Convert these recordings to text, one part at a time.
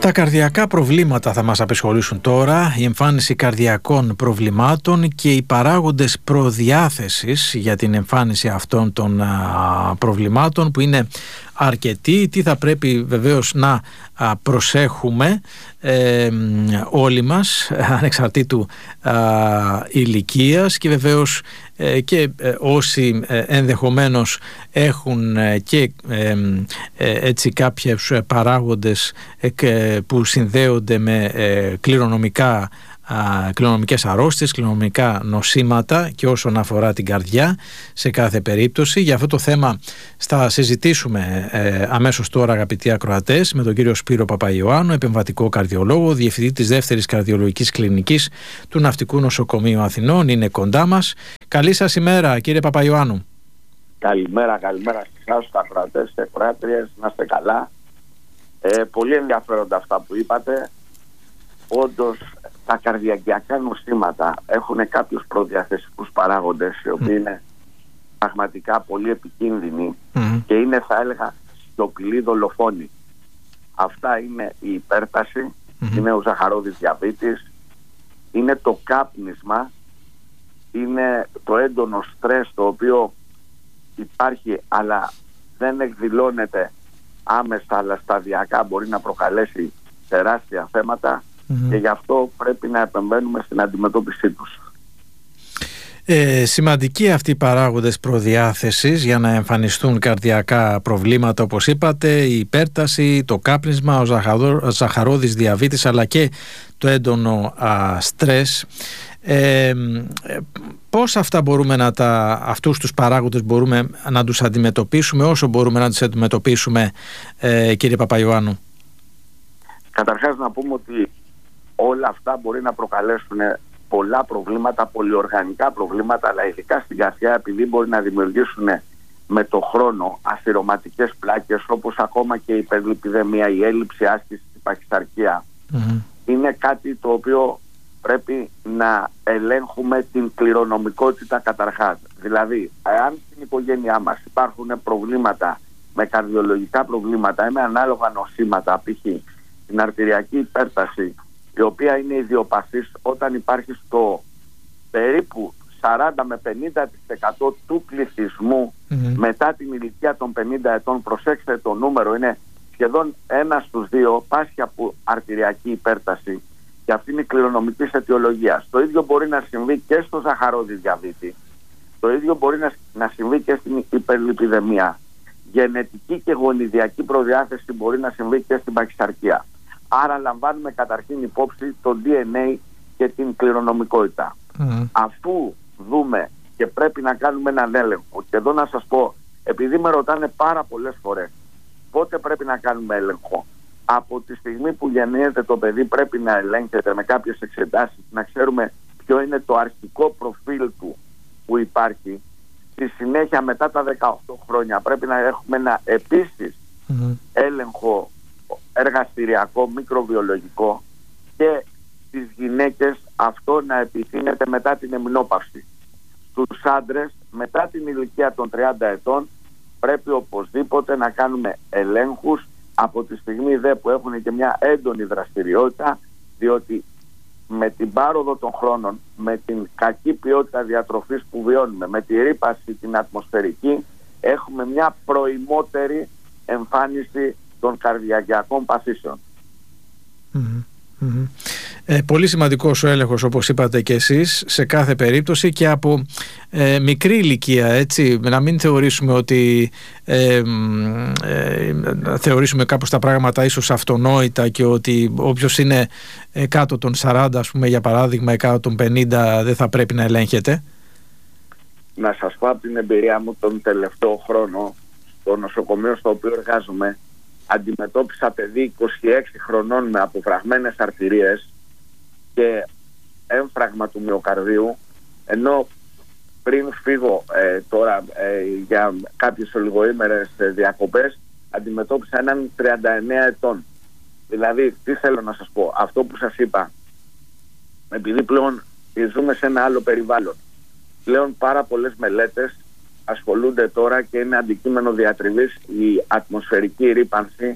Τα καρδιακά προβλήματα θα μας απασχολήσουν τώρα, η εμφάνιση καρδιακών προβλημάτων και οι παράγοντες προδιάθεσης για την εμφάνιση αυτών των προβλημάτων που είναι αρκετοί. Τι θα πρέπει βεβαίως να προσέχουμε όλοι μας ανεξαρτήτου ηλικίας και βεβαίως και όσοι ενδεχομένως έχουν και έτσι κάποιους παράγοντες που συνδέονται με κληρονομικές αρρώστιες, κληρονομικά νοσήματα και όσον αφορά την καρδιά σε κάθε περίπτωση. Για αυτό το θέμα θα συζητήσουμε αμέσως τώρα, αγαπητοί ακροατές, με τον κύριο Σπύρο Παπαϊωάννου, επεμβατικό καρδιολόγο, διευθυντή της δεύτερης καρδιολογικής κλινικής του Ναυτικού Νοσοκομείου Αθηνών. Είναι κοντά μας. Καλή σας ημέρα, κύριε Παπαϊωάννου. Καλημέρα σε εσάς, τους ακροατές και ακροάτριες, να είστε καλά. Πολύ ενδιαφέροντα αυτά που είπατε. Όντως, τα καρδιακά νοσήματα έχουν κάποιους προδιαθεσικούς παράγοντες οι οποίοι είναι πραγματικά πολύ επικίνδυνοι και είναι, θα έλεγα, σιωπηλοί δολοφόνοι. Αυτά είναι η υπέρταση, είναι ο ζαχαρόδης διαβήτης, είναι το κάπνισμα, είναι το έντονο στρες το οποίο υπάρχει αλλά δεν εκδηλώνεται άμεσα, αλλά σταδιακά μπορεί να προκαλέσει τεράστια θέματα και γι' αυτό πρέπει να επεμβαίνουμε στην αντιμετώπιση τους. Σημαντικοί αυτοί οι παράγοντες προδιάθεσης για να εμφανιστούν καρδιακά προβλήματα, όπως είπατε, η υπέρταση, το κάπνισμα, ο ζαχαρόδης διαβήτης αλλά και το έντονο στρες. Πώς αυτά αυτούς τους παράγοντες μπορούμε να τους αντιμετωπίσουμε, όσο μπορούμε να τους αντιμετωπίσουμε, κύριε Παπαϊωάννου? Καταρχάς να πούμε ότι όλα αυτά μπορεί να προκαλέσουν πολλά προβλήματα, πολυοργανικά προβλήματα, αλλά ειδικά στην καρδιά, επειδή μπορεί να δημιουργήσουν με το χρόνο αθυρωματικές πλάκες, όπως ακόμα και η υπερλιπιδεμία, η έλλειψη άσκησης, η παχυσαρκία. Είναι κάτι το οποίο πρέπει να ελέγχουμε την κληρονομικότητα καταρχάς. Δηλαδή, αν στην οικογένειά μας υπάρχουν προβλήματα με καρδιολογικά προβλήματα ή με ανάλογα νοσήματα, π.χ. την αρτηριακή υπέρταση, η οποία είναι ιδιοπαθής, όταν υπάρχει στο περίπου 40 με 50% του πληθυσμού μετά την ηλικία των 50 ετών, προσέξτε το νούμερο, είναι σχεδόν 1 στους 2 πάσχει από αρτηριακή υπέρταση, και αυτή είναι η κληρονομική αιτιολογία. Το ίδιο μπορεί να συμβεί και στο ζαχαρόδι διαβήτη, το ίδιο μπορεί να συμβεί και στην υπερλιπιδεμία. Γενετική και γονιδιακή προδιάθεση μπορεί να συμβεί και στην παχυσαρκία. Άρα λαμβάνουμε καταρχήν υπόψη το DNA και την κληρονομικότητα. Αφού δούμε και πρέπει να κάνουμε έναν έλεγχο, και εδώ να σας πω, επειδή με ρωτάνε πάρα πολλές φορές πότε πρέπει να κάνουμε έλεγχο, από τη στιγμή που γεννιέται το παιδί πρέπει να ελέγχεται με κάποιες εξετάσεις, να ξέρουμε ποιο είναι το αρχικό προφίλ του που υπάρχει. Στη συνέχεια, μετά τα 18 χρόνια, πρέπει να έχουμε ένα επίσης έλεγχο εργαστηριακό, μικροβιολογικό, και στις γυναίκες αυτό να επιτείνεται μετά την εμεινόπαυση. Στους άντρες, μετά την ηλικία των 30 ετών, πρέπει οπωσδήποτε να κάνουμε ελέγχους, από τη στιγμή που έχουν και μια έντονη δραστηριότητα, διότι με την πάροδο των χρόνων, με την κακή ποιότητα διατροφής που βιώνουμε, με τη ρύπαση την ατμοσφαιρική, έχουμε μια προημότερη εμφάνιση των καρδιακών παθήσεων. Πολύ σημαντικός ο έλεγχος, όπως είπατε και εσείς, σε κάθε περίπτωση και από μικρή ηλικία, έτσι, να μην θεωρήσουμε ότι θεωρήσουμε κάπως τα πράγματα ίσως αυτονόητα και ότι όποιος είναι κάτω των 40, ας πούμε, για παράδειγμα, κάτω των 50 δεν θα πρέπει να ελέγχεται. Να σας πω από την εμπειρία μου τον τελευταίο χρόνο στο νοσοκομείο στο οποίο εργάζομαι, αντιμετώπισα παιδί 26 χρονών με αποφραγμένες αρτηρίες και έμφραγμα του μυοκαρδίου, ενώ πριν φύγω τώρα για κάποιες ολιγοήμερες διακοπές αντιμετώπισα έναν 39 ετών. Δηλαδή, τι θέλω να σας πω, αυτό που σας είπα, επειδή πλέον ζούμε σε ένα άλλο περιβάλλον, πλέον πάρα πολλές μελέτες ασχολούνται τώρα και είναι αντικείμενο διατριβής η ατμοσφαιρική ρύπανση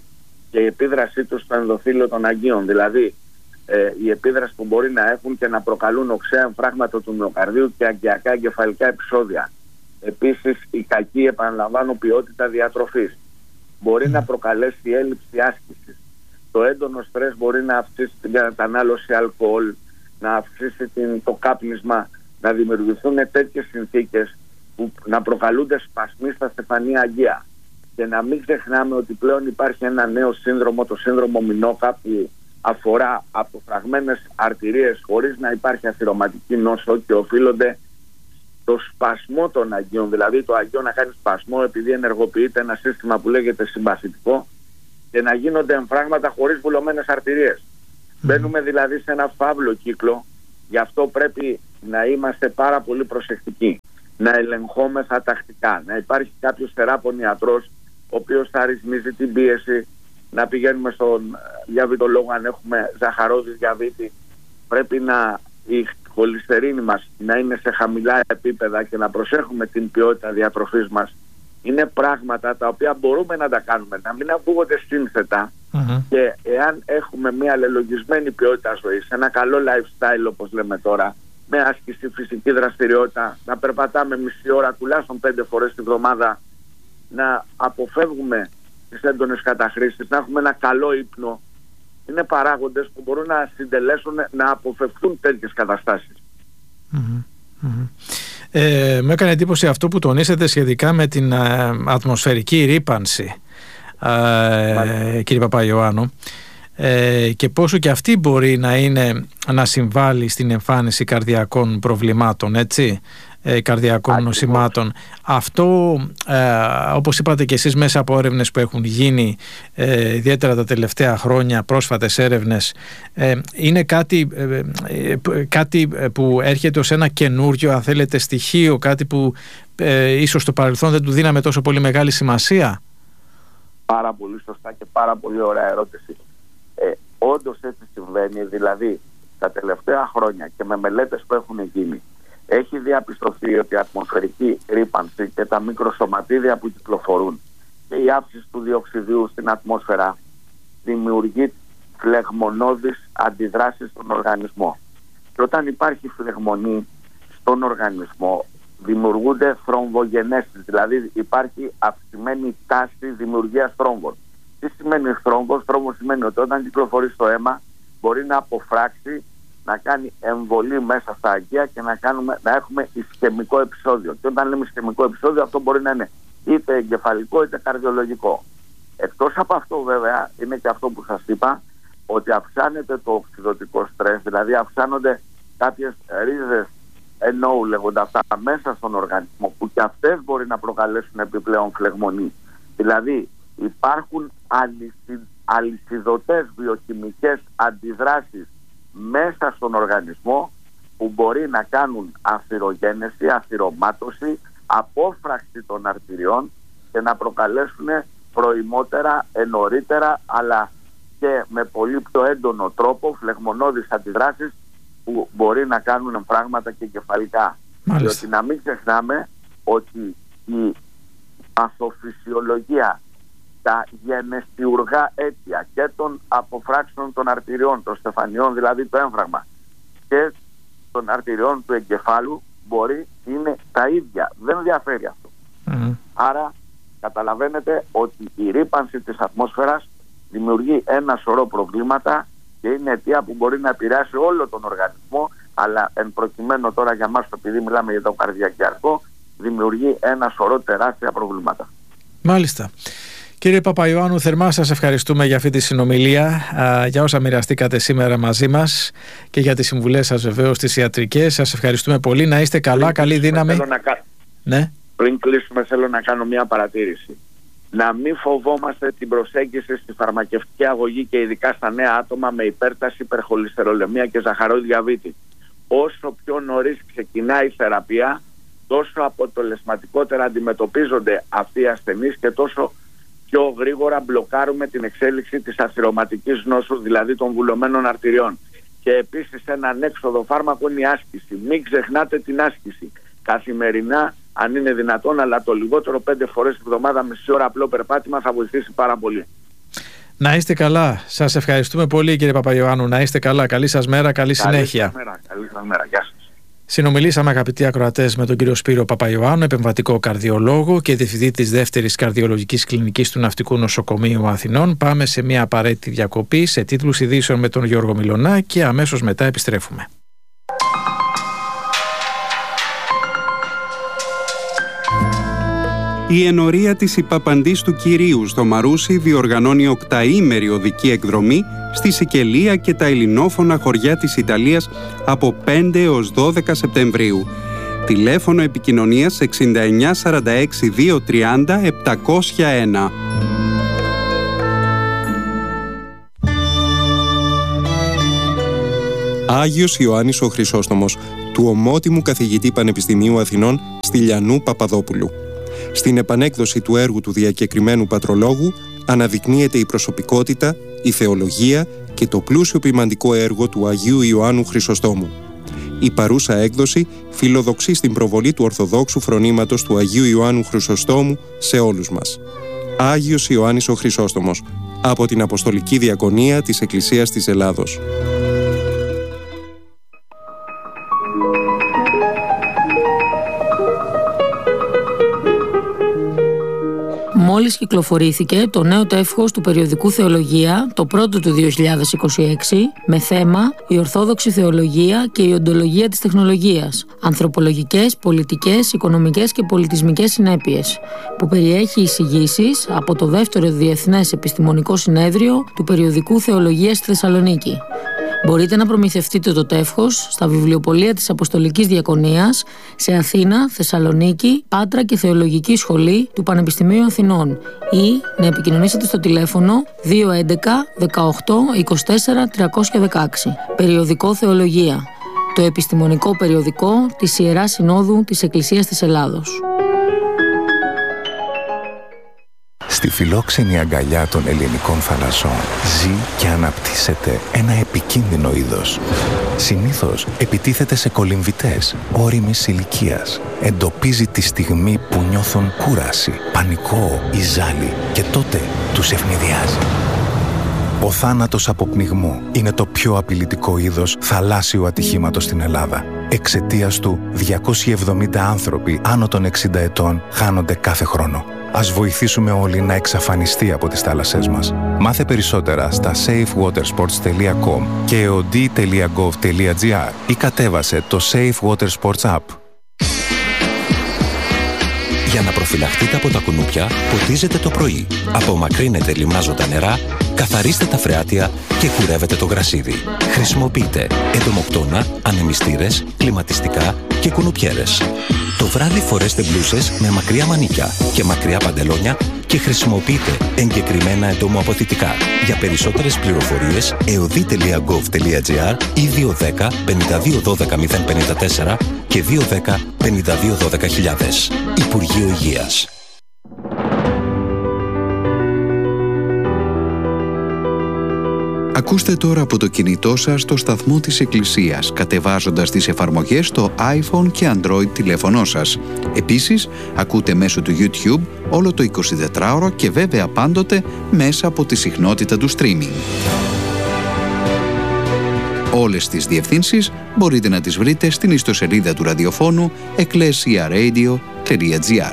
και η επίδρασή τους στο ενδοθήλιο των Αγγείων. Δηλαδή η επίδραση που μπορεί να έχουν και να προκαλούν οξέα εμφράγματα του μυοκαρδίου και αγκιακά εγκεφαλικά επεισόδια. επίσης η κακή, επαναλαμβάνω, ποιότητα διατροφής μπορεί να προκαλέσει έλλειψη άσκησης. Το έντονο στρες μπορεί να αυξήσει την κατανάλωση αλκοόλ, να αυξήσει το κάπνισμα, να δημιουργηθούν τέτοιες συνθήκες που να προκαλούνται σπασμοί στα στεφανή αγγεία. Και να μην ξεχνάμε ότι πλέον υπάρχει ένα νέο σύνδρομο, το σύνδρομο Μινόκα, που αφορά αποφραγμένες αρτηρίες χωρίς να υπάρχει αθυρωματική νόσο και οφείλονται το σπασμό των αγγείων, δηλαδή το αγγείο να κάνει σπασμό επειδή ενεργοποιείται ένα σύστημα που λέγεται συμπαθητικό και να γίνονται εμφράγματα χωρίς βουλωμένες αρτηρίες. Μπαίνουμε δηλαδή σε ένα φαύλο κύκλο, γι' αυτό πρέπει να είμαστε πάρα πολύ προσεκτικοί, να ελεγχόμεθα τακτικά, να υπάρχει κάποιος θεράπων ιατρός ο οποίος θα ρυθμίζει την πίεση, να πηγαίνουμε στον διαβητολόγο αν έχουμε ζαχαρόδι διαβήτη, πρέπει η χολυστερίνη μας να είναι σε χαμηλά επίπεδα και να προσέχουμε την ποιότητα διατροφής μας. Είναι πράγματα τα οποία μπορούμε να τα κάνουμε, να μην ακούγονται σύνθετα, και εάν έχουμε μια αλληλογισμένη ποιότητα ζωής, ένα καλό lifestyle όπως λέμε τώρα, με άσκηση, φυσική δραστηριότητα, να περπατάμε μισή ώρα τουλάχιστον 5 φορές τη βδομάδα, να αποφεύγουμε τις έντονες καταχρήσεις, να έχουμε ένα καλό ύπνο, είναι παράγοντες που μπορούν να συντελέσουν να αποφευχθούν τέτοιες καταστάσεις. Μου έκανε εντύπωση αυτό που τονίσατε σχετικά με την ατμοσφαιρική ρύπανση, κύριε Παπαϊωάννου, και πόσο και αυτή μπορεί να συμβάλλει στην εμφάνιση καρδιακών προβλημάτων, έτσι, καρδιακών νοσημάτων. Αυτό, όπως είπατε και εσείς, μέσα από έρευνες που έχουν γίνει ιδιαίτερα τα τελευταία χρόνια, πρόσφατες έρευνες, είναι κάτι που έρχεται ως ένα καινούριο, αν θέλετε, στοιχείο, κάτι που ίσως στο παρελθόν δεν του δίναμε τόσο πολύ μεγάλη σημασία. Πάρα πολύ σωστά και πάρα πολύ ωραία ερώτηση. Όντως έτσι συμβαίνει, δηλαδή τα τελευταία χρόνια και με μελέτες που έχουν γίνει έχει διαπιστωθεί ότι η ατμοσφαιρική ρύπανση και τα μικροσωματίδια που κυκλοφορούν και η αύξηση του διοξιδίου στην ατμόσφαιρα δημιουργεί φλεγμονώδεις αντιδράσεις στον οργανισμό. Και όταν υπάρχει φλεγμονή στον οργανισμό δημιουργούνται θρομβογενέσεις, δηλαδή υπάρχει αυξημένη τάση δημιουργίας θρόμβων. Τι σημαίνει θρόμβος? Θρόμβος σημαίνει ότι όταν κυκλοφορεί στο αίμα μπορεί να αποφράξει, να κάνει εμβολή μέσα στα αγγεία και να έχουμε ισκαιμικό επεισόδιο. Και όταν λέμε ισκαιμικό επεισόδιο, αυτό μπορεί να είναι είτε εγκεφαλικό είτε καρδιολογικό. Εκτός από αυτό, βέβαια, είναι και αυτό που σας είπα, ότι αυξάνεται το οξυδοτικό στρες, δηλαδή αυξάνονται κάποιες ρίζες NO, λέγονται αυτά, μέσα στον οργανισμό, που και αυτές μπορεί να προκαλέσουν επιπλέον φλεγμονή. Δηλαδή υπάρχουν αλυσιδωτές βιοχημικές αντιδράσεις μέσα στον οργανισμό που μπορεί να κάνουν αθυρογένεση, αθυρομάτωση, απόφραξη των αρτηριών και να προκαλέσουν προημότερα, νωρίτερα, αλλά και με πολύ πιο έντονο τρόπο φλεγμονώδεις αντιδράσεις που μπορεί να κάνουν εμφράγματα και εγκεφαλικά. Διότι να μην ξεχνάμε ότι η παθοφυσιολογία, τα γενεστιουργά αίτια και των αποφράξεων των αρτηριών, των στεφανιών, δηλαδή το έμφραγμα, και των αρτηριών του εγκεφάλου είναι τα ίδια. Δεν διαφέρει αυτό. Άρα καταλαβαίνετε ότι η ρύπανση της ατμόσφαιρας δημιουργεί ένα σωρό προβλήματα και είναι αιτία που μπορεί να επηρεάσει όλο τον οργανισμό, αλλά εν προκειμένου τώρα για μας, επειδή μιλάμε για το καρδιακιακό, δημιουργεί ένα σωρό τεράστια προβλήματα. Μάλιστα. Κύριε Παπαϊωάννου, θερμά σας ευχαριστούμε για αυτή τη συνομιλία, για όσα μοιραστήκατε σήμερα μαζί μας και για τις συμβουλές σας βεβαίως τις ιατρικές. Σας ευχαριστούμε πολύ. Να είστε καλά, καλή δύναμη. Ναι. Πριν κλείσουμε, θέλω να κάνω μια παρατήρηση. Να μην φοβόμαστε την προσέγγιση στη φαρμακευτική αγωγή και ειδικά στα νέα άτομα με υπέρταση, υπερχολυστερολεμία και ζαχαρόδι διαβήτη. Όσο πιο νωρίς ξεκινάει η θεραπεία, τόσο αποτελεσματικότερα αντιμετωπίζονται αυτοί οι ασθενείς και τόσο πιο γρήγορα μπλοκάρουμε την εξέλιξη της αθυρωματικής νόσου, δηλαδή των βουλωμένων αρτηριών. Και επίσης ένα ανέξοδο φάρμακο είναι η άσκηση. Μην ξεχνάτε την άσκηση. Καθημερινά, αν είναι δυνατόν, αλλά το λιγότερο 5 φορές τη βδομάδα, μισή ώρα απλό περπάτημα θα βοηθήσει πάρα πολύ. Να είστε καλά. Σας ευχαριστούμε πολύ, κύριε Παπαϊωάννου. Να είστε καλά. Καλή σας μέρα, καλή συνέχεια. Καλή σας μέρα. Γεια σας. Συνομιλήσαμε, αγαπητοί ακροατές, με τον κύριο Σπύρο Παπαϊωάννου, επεμβατικό καρδιολόγο και διευθυντή της δεύτερης καρδιολογικής κλινικής του Ναυτικού Νοσοκομείου Αθηνών. Πάμε σε μια απαραίτητη διακοπή σε τίτλους ειδήσεων με τον Γιώργο Μιλωνά και αμέσως μετά επιστρέφουμε. Η ενορία της Υπαπαντής του Κυρίου στο Μαρούσι διοργανώνει 8ήμερη οδική εκδρομή στη Σικελία και τα ελληνόφωνα χωριά της Ιταλίας από 5 έως 12 Σεπτεμβρίου. Τηλέφωνο επικοινωνίας 69 46 230 701. Άγιος Ιωάννης ο Χρυσόστομος, του ομότιμου καθηγητή Πανεπιστημίου Αθηνών Στυλιανού Παπαδόπουλου. Στην επανέκδοση του έργου του διακεκριμένου πατρολόγου αναδεικνύεται η προσωπικότητα, η θεολογία και το πλούσιο ποιμαντικό έργο του Αγίου Ιωάννου Χρυσοστόμου. Η παρούσα έκδοση φιλοδοξεί στην προβολή του Ορθοδόξου φρονήματος του Αγίου Ιωάννου Χρυσοστόμου σε όλους μας. Άγιος Ιωάννης ο Χρυσόστομος, από την Αποστολική Διακονία της Εκκλησίας της Ελλάδος. Μόλις κυκλοφορήθηκε το νέο τεύχος του περιοδικού Θεολογία, το πρώτο του 2026, με θέμα «Η Ορθόδοξη Θεολογία και η Οντολογία της Τεχνολογίας. Ανθρωπολογικές, πολιτικές, οικονομικές και πολιτισμικές συνέπειες», που περιέχει εισηγήσεις από το δεύτερο Διεθνές Επιστημονικό Συνέδριο του περιοδικού Θεολογία στη Θεσσαλονίκη. Μπορείτε να προμηθευτείτε το τεύχος στα βιβλιοπωλεία της Αποστολικής Διακονίας σε Αθήνα, Θεσσαλονίκη, Πάτρα και Θεολογική Σχολή του Πανεπιστημίου Αθηνών ή να επικοινωνήσετε στο τηλέφωνο 211 18 24 316. Περιοδικό Θεολογία, το επιστημονικό περιοδικό της Ιεράς Συνόδου της Εκκλησίας της Ελλάδος. Στη φιλόξενη αγκαλιά των ελληνικών θαλασσών ζει και αναπτύσσεται ένα επικίνδυνο είδος. Συνήθως επιτίθεται σε κολυμβητές ώριμης ηλικίας. Εντοπίζει τη στιγμή που νιώθουν κούραση, πανικό ή ζάλι και τότε τους ευνηδιάζει. Ο θάνατος από πνιγμό είναι το πιο απειλητικό είδος θαλάσσιου ατυχήματος στην Ελλάδα. Εξαιτίας του, 270 άνθρωποι άνω των 60 ετών χάνονται κάθε χρόνο. Ας βοηθήσουμε όλοι να εξαφανιστεί από τις θάλασσές μας. Μάθε περισσότερα στα safewatersports.com και od.gov.gr ή κατέβασε το Safe Water Sports App. Για να προφυλαχτείτε από τα κουνούπια, ποτίζετε το πρωί. Απομακρύνετε λιμνάζοντα νερά, καθαρίστε τα φρεάτια και κουρεύετε το γρασίδι. Χρησιμοποιείτε εντομοκτώνα, ανεμιστήρες, κλιματιστικά και κουνουπιέρες. Το βράδυ φορέστε μπλούσες με μακριά μανίκια και μακριά παντελόνια και χρησιμοποιείτε εγκεκριμένα εντομοαποθητικά. Για περισσότερες πληροφορίες, eodi.gov.gr ή 210 52 12 054 και 210 52 12 000. Υπουργείο Υγείας. Ακούστε τώρα από το κινητό σας το σταθμό της Εκκλησίας, κατεβάζοντας τις εφαρμογές στο iPhone και Android τηλέφωνό σας. Επίσης, ακούτε μέσω του YouTube όλο το 24ωρο και βέβαια πάντοτε μέσα από τη συχνότητα του streaming. Όλες τις διευθύνσεις μπορείτε να τις βρείτε στην ιστοσελίδα του ραδιοφώνου ecclesiaradio.gr.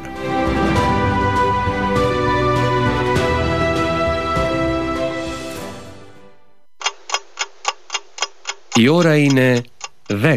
Η ώρα είναι 10.